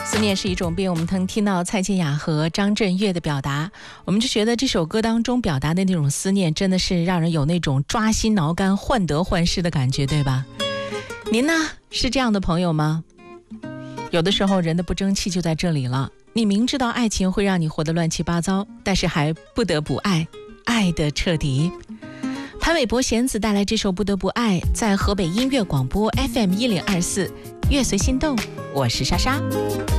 思念是一种病，我们曾听到蔡健雅和张震岳的表达，我们就觉得这首歌当中表达的那种思念真的是让人有那种抓心挠肝患得患失的感觉，对吧？您呢，是这样的朋友吗？有的时候人的不争气就在这里了，你明知道爱情会让你活得乱七八糟，但是还不得不爱，爱得彻底。潘玮柏弦子带来这首《不得不爱》，在河北音乐广播 FM 1024，乐随心动，我是莎莎。